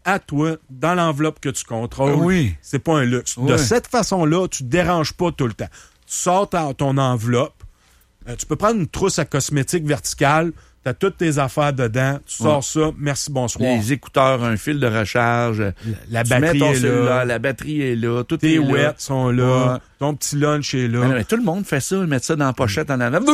à toi, dans l'enveloppe que tu contrôles. Oui. C'est pas un luxe. Oui. De cette façon-là, tu te déranges pas tout le temps. Tu sors ton enveloppe. Tu peux prendre une trousse à cosmétiques verticale. Tu as toutes tes affaires dedans. Tu sors ça. Merci, bonsoir. Les écouteurs, un fil de recharge. La tu batterie mets ton est cellulaire, là. la batterie est là. Tout Tes est là. ouettes sont là. Ouais. Ton petit lunch est là. Mais tout le monde fait ça, mettre ça dans la pochette en avant.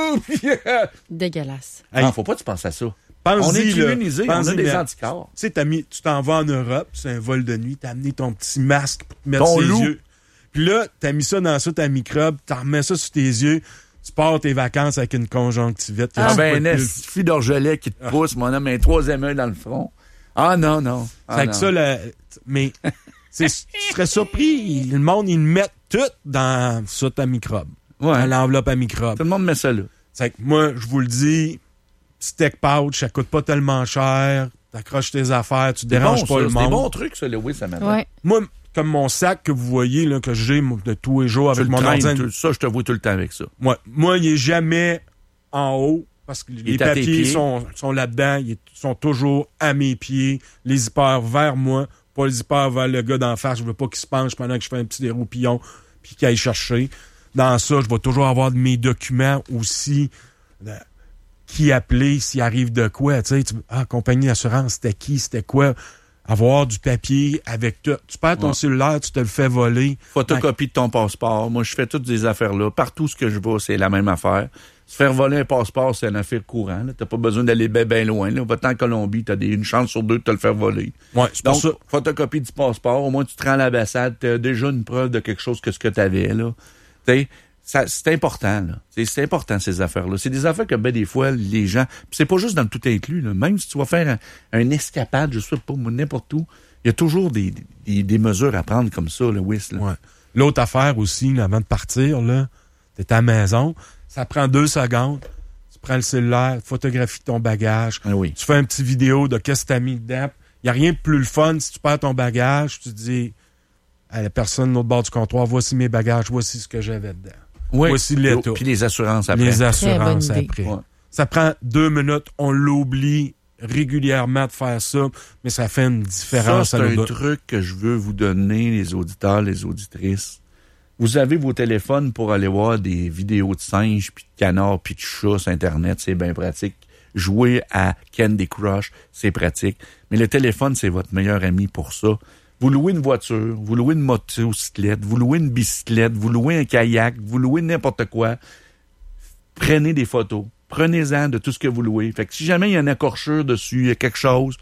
Dégueulasse. Hey, Non, faut pas que tu penses à ça. pense-y, On est là. immunisés, on Pense-y, a des mais, anticorps. Tu sais, tu t'en vas en Europe, c'est un vol de nuit, t'as amené ton petit masque pour te mettre Ton ses loup. yeux. Puis là, t'as mis ça dans ça, ta microbe, t'en remets ça sur tes yeux, tu pars tes vacances avec une conjonctivite. Ben, un fille d'orgelet qui te pousse, mon homme, un troisième œil dans le front. Ah non. C'est que ça, mais tu serais surpris, le monde, ils le mettent tout dans ça, ta microbe. Ouais. Dans l'enveloppe à microbe. Tout le monde met ça là. C'est que moi, je vous le dis, petit tech pouch, ça coûte pas tellement cher, t'accroches tes affaires, tu déranges pas le monde. C'est des bons trucs, ça, Louis, ça m'attend. Ouais. Moi, comme mon sac que vous voyez, là, que j'ai de tous les jours avec mon ordinateur. Ça, je te vois tout le temps avec ça. Moi, il est jamais en haut parce que les est à tes papiers pieds. sont là-dedans. Ils sont toujours à mes pieds. Les zippers vers moi, pas les zippers vers le gars d'en face. Je veux pas qu'il se penche pendant que je fais un petit déroupillon puis qu'il aille chercher. Dans ça, je vais toujours avoir mes documents aussi. Qui appeler s'il arrive de quoi. Tu sais, compagnie d'assurance, c'était qui, c'était quoi. Avoir du papier avec tout. Tu perds ton cellulaire, tu te le fais voler. Photocopie de ton passeport. Moi, je fais toutes ces affaires-là. Partout ce que je vais, c'est la même affaire. Se faire voler un passeport, c'est une affaire courante. T'as pas besoin d'aller bien loin. Là. Va-t'en en Colombie, t'as une chance sur deux de te le faire voler. Ouais, c'est pour Donc, ça. photocopie du passeport. Au moins, tu te rends à l'ambassade. T'as déjà une preuve de quelque chose que ce que t'avais, là. Tu sais, c'est important, là. C'est important, ces affaires-là. C'est des affaires que, des fois, les gens... Pis c'est pas juste dans le tout inclus, là. Même si tu vas faire un escapade, je sais pas, n'importe où, il y a toujours des mesures à prendre comme ça, le WIS, là. Ouais. L'autre affaire aussi, là, avant de partir, là, t'es à la maison, ça prend 2 secondes, tu prends le cellulaire, photographies ton bagage, oui. Tu fais un petit vidéo de qu'est-ce que t'as mis dedans. Il n'y a rien de plus le fun si tu perds ton bagage, tu te dis à la personne de l'autre bord du comptoir, voici mes bagages, voici ce que j'avais dedans. Oui. Voici l'état. Puis les assurances après. Les assurances Très bonne après. Ouais. Ça prend 2 minutes, on l'oublie régulièrement de faire ça, mais ça fait une différence. Ça, c'est un truc que je veux vous donner, les auditeurs, les auditrices. Vous avez vos téléphones pour aller voir des vidéos de singes, puis de canards, puis de chats sur Internet, c'est bien pratique. Jouer à Candy Crush, c'est pratique. Mais le téléphone, c'est votre meilleur ami pour ça. Vous louez une voiture, vous louez une motocyclette, vous louez une bicyclette, vous louez un kayak, vous louez n'importe quoi. Prenez des photos. Prenez-en de tout ce que vous louez. Fait que si jamais il y a une écorchure dessus, il y a quelque chose,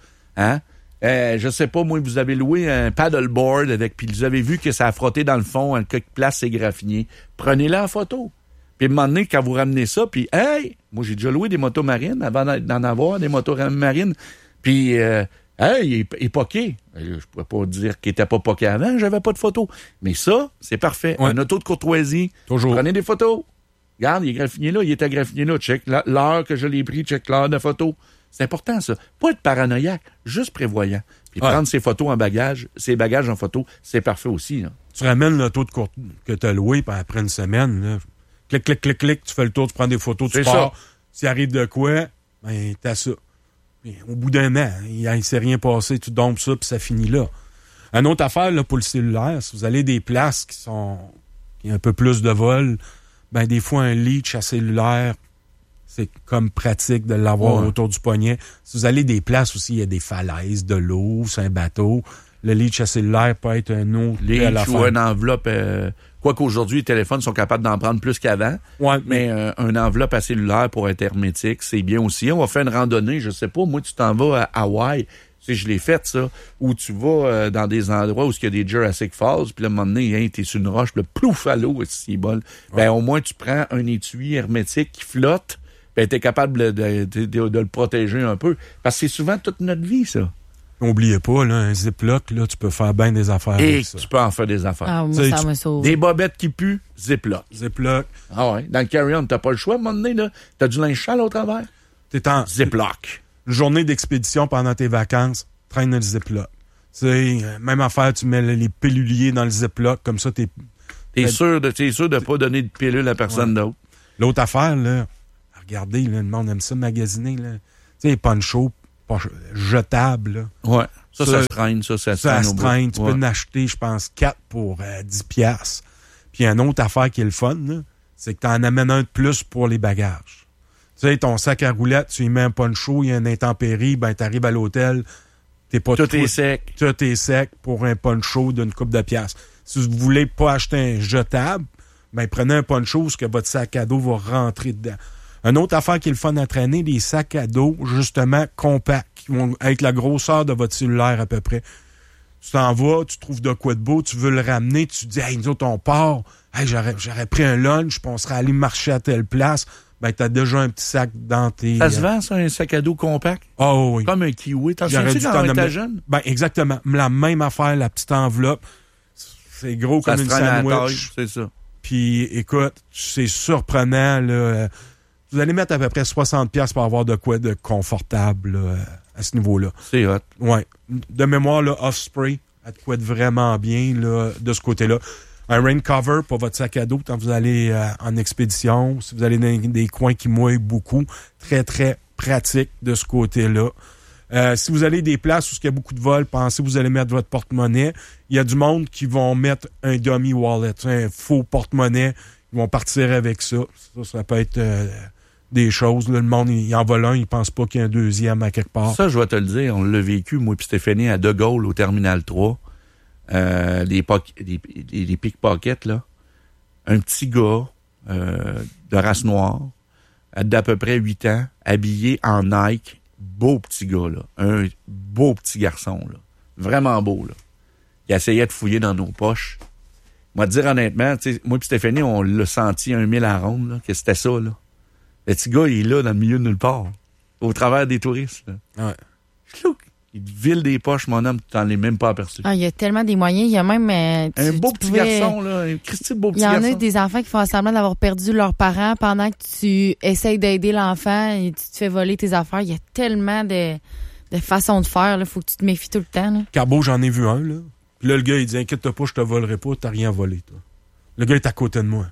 je sais pas, moi, vous avez loué un paddleboard avec, puis vous avez vu que ça a frotté dans le fond, à quelque place, c'est graffiné. Prenez-la en photo. Puis à un moment donné, quand vous ramenez ça, puis hey, moi, j'ai déjà loué des motos marines avant d'en avoir, des motos marines. Puis, il est poqué. Je pourrais pas dire qu'il était pas poqué avant, j'avais pas de photos. Mais ça, c'est parfait. Ouais. Un auto de courtoisie. Toujours. Prenez des photos. Regarde, il est graffiné là, il était graffiné là. Check l'heure que je l'ai pris, check l'heure de photo. C'est important, ça. Pas être paranoïaque, juste prévoyant. Puis prendre ses photos en bagage, ses bagages en photo, c'est parfait aussi, là. Tu ramènes l'auto de courte que tu as loué, puis après une semaine, là, clic, tu fais le tour, tu prends des photos, tu pars. S'il arrive de quoi, ben, t'as ça. Puis, au bout d'un an, il s'est rien passé, tu dompes ça, puis ça finit là. Une autre affaire, là, pour le cellulaire, si vous allez des places qui ont un peu plus de vol, ben, des fois, un leash à cellulaire, c'est comme pratique de l'avoir autour du poignet. Si vous allez des places aussi, il y a des falaises, de l'eau, c'est un bateau. Le leash à cellulaire peut être un autre. Leash ou une enveloppe. Quoi qu'aujourd'hui, les téléphones sont capables d'en prendre plus qu'avant. Ouais, mais une enveloppe à cellulaire pour être hermétique, c'est bien aussi. On va faire une randonnée, je sais pas, moi, tu t'en vas à Hawaï. Tu sais, je l'ai fait, ça. Où tu vas dans des endroits où il y a des Jurassic Falls, puis là, à un moment donné, t'es sur une roche, puis le plouf à l'eau, c'est bol. Ben, au moins, tu prends un étui hermétique qui flotte, ben, t'es capable de le protéger un peu. Parce que c'est souvent toute notre vie, ça. N'oubliez pas, là, un Ziploc, là, tu peux faire bien des affaires Et avec ça. tu peux en faire des affaires. Ah, moi, ça me sauve. Des bobettes qui puent, Ziploc. Ziploc. Ah ouais. Dans le carry-on, t'as pas le choix, à un moment donné, là. T'as du linge sale au travers. T'es en Ziploc. Une journée d'expédition pendant tes vacances, traîne le Ziploc. Tu sais, même affaire, tu mets les piluliers dans le Ziploc, comme ça, t'es sûr de pas donner de pilule à personne d'autre. L'autre affaire, là, regardez, là, le monde aime ça magasiner, là. Tu sais, les ponchos, pas jetables. Là. Ouais. Ça se traîne. Ça se traîne. Tu peux en acheter, je pense, 4 pour 10$. Puis une autre affaire qui est le fun, là, c'est que tu en amènes un de plus pour les bagages. Tu sais, ton sac à roulettes, tu y mets un poncho, il y a une intempérie, ben t'arrives à l'hôtel, tout est sec. Tout est sec pour un poncho d'une couple de piastres. Si vous voulez pas acheter un jetable, ben prenez un poncho, parce que votre sac à dos va rentrer dedans. Une autre affaire qui est le fun à traîner, des sacs à dos, justement, compacts, qui vont être la grosseur de votre cellulaire à peu près. Tu t'en vas, tu trouves de quoi de beau, tu veux le ramener, tu te dis, hey, nous autres, on part, hey, j'aurais pris un lunch, puis on serait allé marcher à telle place. Ben, t'as déjà un petit sac dans tes... Ça se vend, ça, un sac à dos compact? Oh oui. Comme un kiwi. T'en souviens-tu quand on était jeune? Ben, exactement. La même affaire, la petite enveloppe. C'est gros comme une sandwich. C'est ça. Puis, écoute, c'est surprenant, là. Vous allez mettre à peu près 60$ pour avoir de quoi de confortable, là, à ce niveau-là. C'est hot. Ouais. De mémoire, là, Osprey a de quoi de vraiment bien, là, de ce côté-là. Un rain cover pour votre sac à dos quand vous allez en expédition, si vous allez dans des coins qui mouillent beaucoup. Très, très pratique de ce côté-là. Si vous allez des places où il y a beaucoup de vols, pensez que vous allez mettre votre porte-monnaie. Il y a du monde qui vont mettre un dummy wallet, un faux porte-monnaie. Ils vont partir avec ça. Ça peut être des choses. Là, le monde, il en vole un, il pense pas qu'il y a un deuxième à quelque part. Ça, je vais te le dire, on l'a vécu, moi et Stéphanie, à De Gaulle, au Terminal 3. Les pickpockets, là. Un petit gars de race noire, d'à peu près 8 ans, habillé en Nike. Beau petit gars, là. Un beau petit garçon, là. Vraiment beau, là. Il essayait de fouiller dans nos poches. Moi, te dire honnêtement, moi et Stéphanie, on l'a senti 1000 à ronde, là, que c'était ça, là. Le petit gars, il est là, dans le milieu de nulle part. Au travers des touristes, là. Ouais. Chlouc! Il te vile des poches, mon homme, tu t'en es même pas aperçu. Ah, il y a tellement des moyens. Il y a même... un beau petit garçon, là. Un Christy beau petit garçon. Il y en a des enfants qui font semblant d'avoir perdu leurs parents pendant que tu essayes d'aider l'enfant et tu te fais voler tes affaires. Il y a tellement de façons de faire, là. Faut que tu te méfies tout le temps, là. Carbo, j'en ai vu un, là. Puis là, le gars, il dit, inquiète-toi pas, je te volerai pas, t'as rien volé, toi. Le gars est à côté de moi.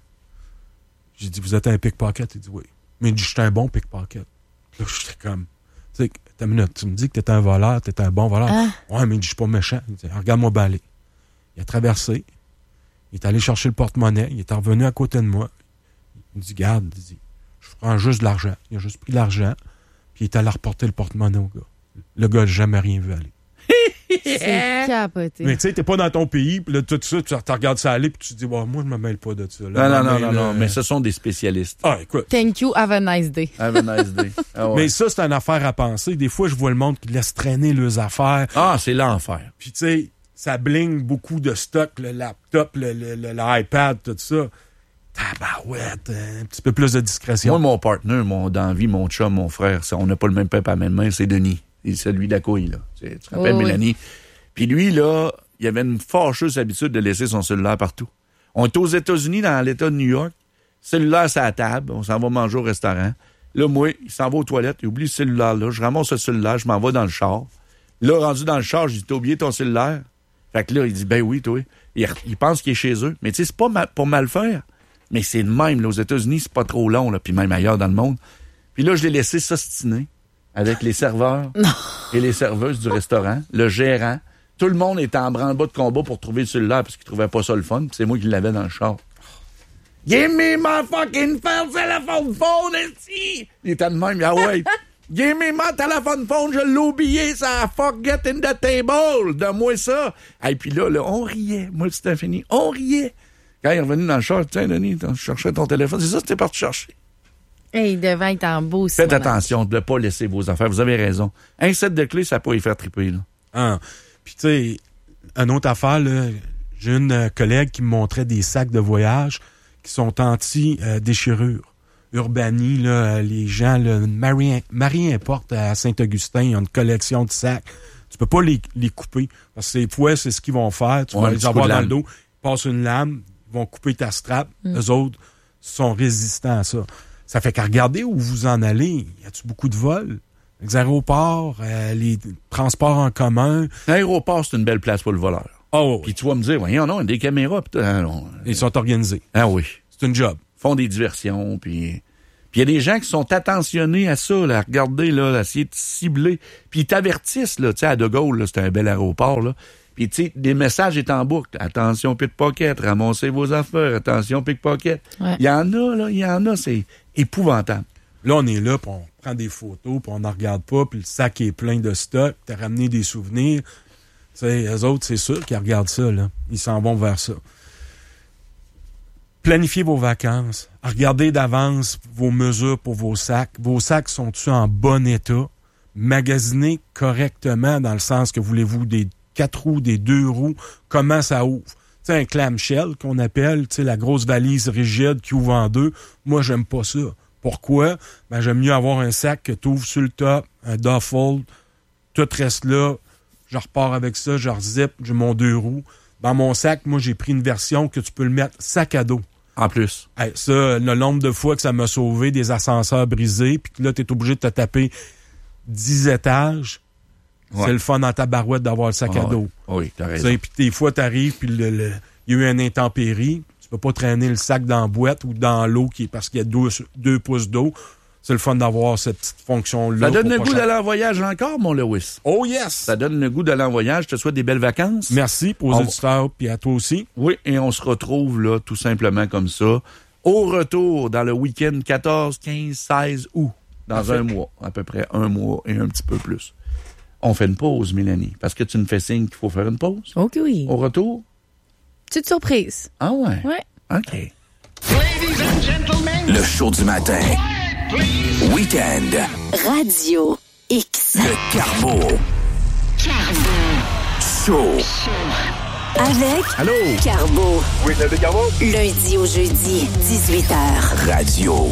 J'ai dit, vous êtes un pickpocket? Il dit, oui. Mais il dit, j'étais un bon pickpocket. Là, j'étais comme, tu sais, t'as une minute, tu me dis que t'es un voleur, t'es un bon voleur. Ah. Ouais, mais il dit, je suis pas méchant. Il dit, regarde-moi baler. Il a traversé. Il est allé chercher le porte-monnaie. Il est revenu à côté de moi. Il me dit, garde, il dit, je prends juste de l'argent. Il a juste pris de l'argent. Puis il est allé reporter le porte-monnaie au gars. Le gars n'a jamais rien vu aller. C'est capoté. Mais tu sais, t'es pas dans ton pays, puis là, tout ça, tu regardes ça aller, puis tu te dis, moi, je me mêle pas de ça. Là, non, mais ce sont des spécialistes. Ah, écoute. Thank you, have a nice day. Have a nice day. Ah, ouais. Mais ça, c'est une affaire à penser. Des fois, je vois le monde qui laisse traîner leurs affaires. Ah, c'est l'enfer. Puis tu sais, ça bling beaucoup de stock, le laptop, l'iPad, tout ça. Tabarouette, un petit peu plus de discrétion. Moi, mon partner, dans la vie, mon chum, mon frère, on n'a pas le même peuple à la même main, c'est Denis. C'est celui de la couille, là. Tu te rappelles, Mélanie? Puis lui, là, il avait une fâcheuse habitude de laisser son cellulaire partout. On est aux États-Unis, dans l'État de New York. Cellulaire sur la table. On s'en va manger au restaurant. Là, moi, il s'en va aux toilettes. Il oublie le cellulaire, là. Je ramasse le cellulaire. Je m'en vais dans le char. Là, rendu dans le char, je dis, t'as oublié ton cellulaire? Fait que là, il dit, ben oui, toi. Il pense qu'il est chez eux. Mais tu sais, c'est pas pour mal faire. Mais c'est le même, là. Aux États-Unis, c'est pas trop long, là. Puis même ailleurs dans le monde. Puis là, je l'ai laissé s'ostiner avec les serveurs et les serveuses du restaurant, le gérant. Tout le monde était en branle-bas de combat pour trouver le cellulaire parce qu'ils trouvaient pas ça le fun. Puis c'est moi qui l'avais dans le char. Give me my fucking telephone phone, ici! Il était de même, ah ouais. Give me my telephone phone, je l'ai oublié, ça forget in the table. Donne-moi ça. Et puis là, on riait. Moi, c'était fini. On riait. Quand il est revenu dans le char, tiens, Denis, je cherchais ton téléphone. C'est ça que t'es parti chercher. Hey, il devait être en beau. Faites attention de ne pas laisser vos affaires. Vous avez raison. Un set de clés, ça peut y faire triper, là. Ah. Puis, tu sais, une autre affaire, là, j'ai une collègue qui me montrait des sacs de voyage qui sont anti-déchirure. Urbani, là, les gens, là, Marie Importe à Saint-Augustin, ils ont une collection de sacs. Tu peux pas les couper. Parce que ces fois, c'est ce qu'ils vont faire. Tu vas les avoir dans le dos. Ils passent une lame, ils vont couper ta strap. Eux autres sont résistants à ça. Ça fait qu'à regarder où vous en allez, y a-tu beaucoup de vols? Les aéroports, les transports en commun. L'aéroport, c'est une belle place pour le voleur. Oh, puis tu vas me dire, voyons, non, des caméras. Ils sont organisés. Ah oui. C'est une job. Ils font des diversions, puis Puis il y a des gens qui sont attentionnés à ça, là, à regarder, là, à essayer de cibler. Puis ils t'avertissent, là, tu sais, à De Gaulle, là, c'était un bel aéroport, là. Puis, tu sais, des messages est en boucle. Attention, pickpocket, ramassez vos affaires. Attention, pickpocket. Ouais. Il y en a, c'est épouvantable. Là, on est là, puis on prend des photos, puis on n'en regarde pas, puis le sac est plein de stock, t'as ramené des souvenirs. Tu sais, eux autres, c'est sûr qu'ils regardent ça, là. Ils s'en vont vers ça. Planifiez vos vacances. Regardez d'avance vos mesures pour vos sacs. Vos sacs sont-ils en bon état? Magasinez correctement, dans le sens que voulez-vous des 4 roues, des 2 roues, comment ça ouvre. Tu sais, un clamshell qu'on appelle, tu sais, la grosse valise rigide qui ouvre en 2, moi, j'aime pas ça. Pourquoi? Ben, j'aime mieux avoir un sac que tu ouvres sur le top, un duffel, tout reste là, je repars avec ça, je rezip, j'ai mon 2 roues. Dans mon sac, moi, j'ai pris une version que tu peux le mettre sac à dos. En plus. Hey, ça, le nombre de fois que ça m'a sauvé des ascenseurs brisés, puis que là, t'es obligé de te taper 10 étages. Ouais. C'est le fun dans ta barouette d'avoir le sac à dos. Oui, t'as raison. Puis des fois, t'arrives, puis il y a eu un intempérie. Tu peux pas traîner le sac dans la boîte ou dans l'eau parce qu'il y a 2 pouces d'eau. C'est le fun d'avoir cette petite fonction-là. Ça donne le goût d'aller en voyage encore, mon Lewis. Oh yes! Ça donne le goût d'aller en voyage. Je te souhaite des belles vacances. Merci pour aux auditeurs, puis à toi aussi. Oui, et on se retrouve là, tout simplement comme ça, au retour dans le week-end 14, 15, 16 août. Dans un mois, à peu près 1 mois et un petit peu plus. On fait une pause, Mélanie, parce que tu me fais signe qu'il faut faire une pause. OK, oui. Au retour? Petite surprise. Ah ouais? Ouais. OK. Ladies and gentlemen, Le show du matin. Week-end. Radio X. Le Carbo. Show. Avec Allô? Carbo. oui, le Carbo. Lundi au jeudi, 18h. Radio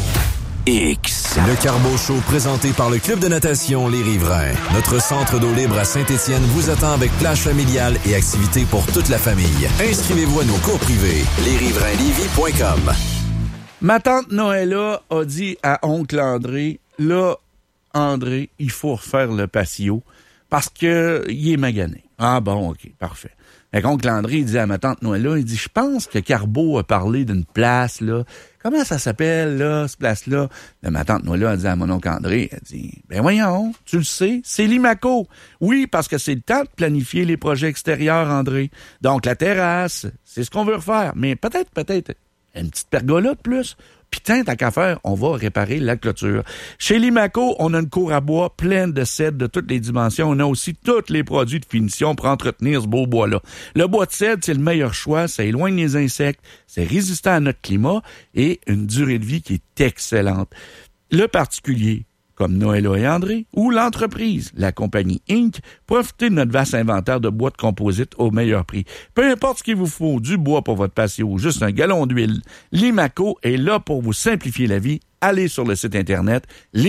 X. Le Carbo Show présenté par le Club de natation Les Riverains. Notre centre d'eau libre à Saint-Étienne vous attend avec plage familiale et activités pour toute la famille. Inscrivez-vous à nos cours privés. lesriverainlevy.com. Ma tante Noëlla a dit à oncle André, là, André, il faut refaire le patio parce que il est magané. Ah bon, OK, parfait. Fait qu'oncle André, il dit à ma tante Noëlla, il dit, je pense que Carbo a parlé d'une place, là. Comment ça s'appelle, là, cette place-là? Là, ma tante Noëlla a dit à mon oncle André, elle dit, ben voyons, tu le sais, c'est l'Imaco. Oui, parce que c'est le temps de planifier les projets extérieurs, André. Donc, la terrasse, c'est ce qu'on veut refaire. Mais peut-être, une petite pergola de plus. Putain, tant qu'à faire, on va réparer la clôture. Chez Limaco, on a une cour à bois pleine de cèdre de toutes les dimensions. On a aussi tous les produits de finition pour entretenir ce beau bois-là. Le bois de cèdre, c'est le meilleur choix. Ça éloigne les insectes, c'est résistant à notre climat et une durée de vie qui est excellente. Le particulier, comme Noëlla et André, ou l'entreprise, la compagnie Inc., profitez de notre vaste inventaire de bois de composite au meilleur prix. Peu importe ce qu'il vous faut, du bois pour votre patio ou juste un gallon d'huile, Limaco est là pour vous simplifier la vie. Allez sur le site internet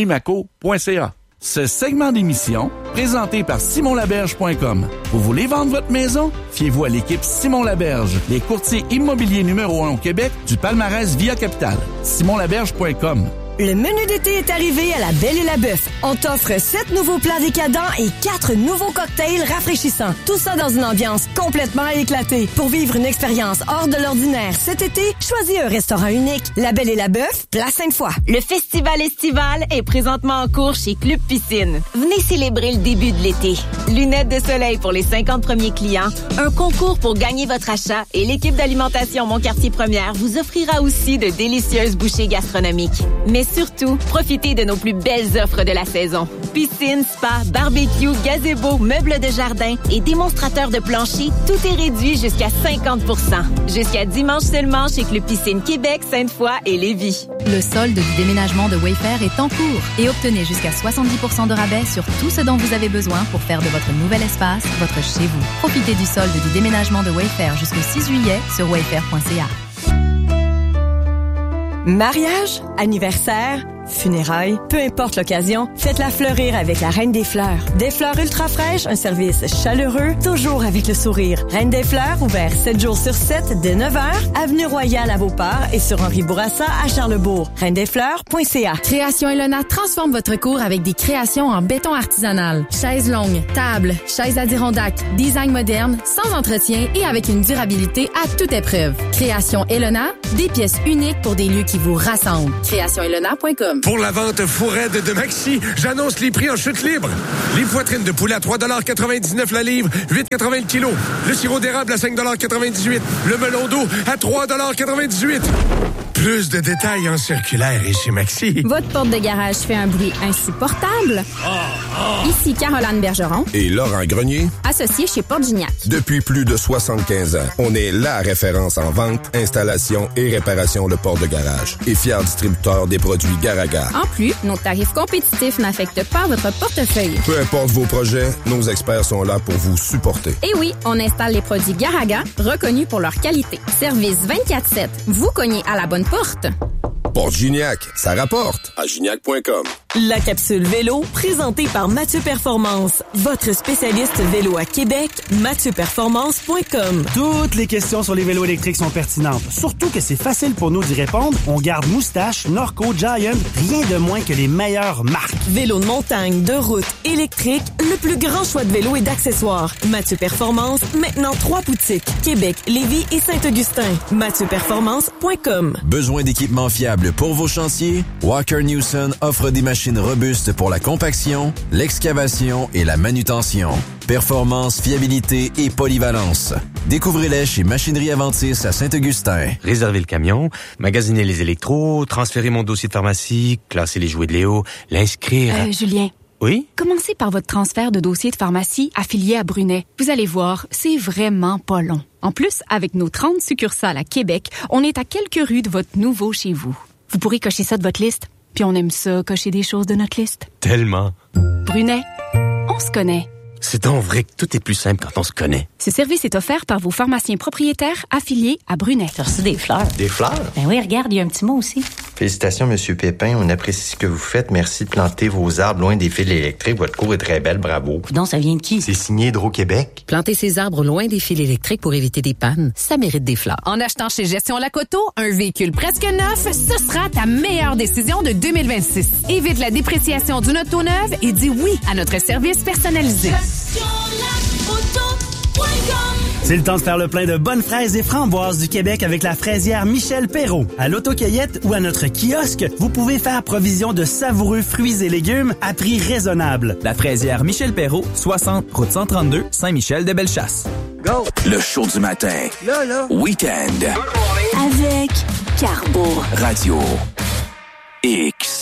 limaco.ca. Ce segment d'émission, présenté par simonlaberge.com. Vous voulez vendre votre maison? Fiez-vous à l'équipe Simon Laberge, les courtiers immobiliers numéro 1 au Québec du palmarès Via Capital. simonlaberge.com. Le menu d'été est arrivé à la Belle et la Bœuf. On t'offre 7 nouveaux plats décadents et 4 nouveaux cocktails rafraîchissants. Tout ça dans une ambiance complètement éclatée. Pour vivre une expérience hors de l'ordinaire cet été, choisis un restaurant unique. La Belle et la Bœuf, Place Sainte-Foy. Le festival estival est présentement en cours chez Club Piscine. Venez célébrer le début de l'été. Lunettes de soleil pour les 50 premiers clients, un concours pour gagner votre achat et l'équipe d'alimentation Moncartier Première vous offrira aussi de délicieuses bouchées gastronomiques. Mais surtout, profitez de nos plus belles offres de la saison. Piscine, spa, barbecue, gazebo, meubles de jardin et démonstrateurs de plancher, tout est réduit jusqu'à 50%. Jusqu'à dimanche seulement chez Club Piscine Québec, Sainte-Foy et Lévis. Le solde du déménagement de Wayfair est en cours et obtenez jusqu'à 70% de rabais sur tout ce dont vous avez besoin pour faire de votre nouvel espace votre chez vous. Profitez du solde du déménagement de Wayfair jusqu'au 6 juillet sur wayfair.ca. Mariage, anniversaire, funérailles, peu importe l'occasion, faites-la fleurir avec la Reine des Fleurs. Des fleurs ultra fraîches, un service chaleureux, toujours avec le sourire. Reine des Fleurs, ouvert 7 jours sur 7 dès 9h, avenue Royale à Beauport et sur Henri Bourassa à Charlesbourg. reindesfleurs.ca. Création Elona transforme votre cour avec des créations en béton artisanal. Chaises longues, tables, chaises Adirondack, design moderne, sans entretien et avec une durabilité à toute épreuve. Création Elona, des pièces uniques pour des lieux qui vous rassemblent. CréationElona.com. Pour la vente fourraide de Maxi, j'annonce les prix en chute libre. Les poitrines de poulet à 3,99 la livre, 8,80 le kilo. Le sirop d'érable à 5,98 $. Le melon d'eau à 3,98 $. Plus de détails en circulaire et chez Maxi. Votre porte de garage fait un bruit insupportable? Ici Caroline Bergeron et Laurent Grenier, associés chez Porte Gignac. Depuis plus de 75 ans, on est la référence en vente, installation et réparation de portes de garage et fier distributeur des produits Garaga. En plus, nos tarifs compétitifs n'affectent pas votre portefeuille. Peu importe vos projets, nos experts sont là pour vous supporter. Et oui, on installe les produits Garaga, reconnus pour leur qualité. Service 24/7. Vous cognez à la bonne porte. Porte Gignac, ça rapporte à gignac.com. La capsule vélo, présentée par Mathieu Performance. Votre spécialiste vélo à Québec, MathieuPerformance.com. Toutes les questions sur les vélos électriques sont pertinentes. Surtout que c'est facile pour nous d'y répondre. On garde Moustache, Norco, Giant, rien de moins que les meilleures marques. Vélo de montagne, de route, électrique, le plus grand choix de vélos et d'accessoires. Mathieu Performance, maintenant 3 boutiques. Québec, Lévis et Saint-Augustin. MathieuPerformance.com. Besoin d'équipements fiables pour vos chantiers? Walker Newson offre des machines robustes pour la compaction, l'excavation et la manutention. Performance, fiabilité et polyvalence. Découvrez-les chez Machinerie Aventis à Saint-Augustin. Réserver le camion, magasiner les électros, transférer mon dossier de pharmacie, classer les jouets de Léo, l'inscrire... Julien. Oui? Commencez par votre transfert de dossier de pharmacie affilié à Brunet. Vous allez voir, c'est vraiment pas long. En plus, avec nos 30 succursales à Québec, on est à quelques rues de votre nouveau chez vous. Vous pourrez cocher ça de votre liste. Puis on aime ça, cocher des choses de notre liste. Tellement. Brunet, on se connaît. C'est donc vrai que tout est plus simple quand on se connaît. Ce service est offert par vos pharmaciens propriétaires affiliés à Brunet. T'as reçu des fleurs. Des fleurs? Ben oui, regarde, il y a un petit mot aussi. Félicitations, Monsieur Pépin. On apprécie ce que vous faites. Merci de planter vos arbres loin des fils électriques. Votre cour est très belle. Bravo. Donc, ça vient de qui? C'est signé Hydro-Québec. Planter ses arbres loin des fils électriques pour éviter des pannes, ça mérite des fleurs. En achetant chez Gestion Lacoto, un véhicule presque neuf, ce sera ta meilleure décision de 2026. Évite la dépréciation d'une auto neuve et dis oui à notre service personnalisé. C'est le temps de faire le plein de bonnes fraises et framboises du Québec avec la fraisière Michel Perrault. À l'autocueillette ou à notre kiosque, vous pouvez faire provision de savoureux fruits et légumes à prix raisonnable. La fraisière Michel Perrault, 60 route 132, Saint-Michel-de-Bellechasse. Go! Le show du matin. Là. Week-end. Avec Carbo. Radio X.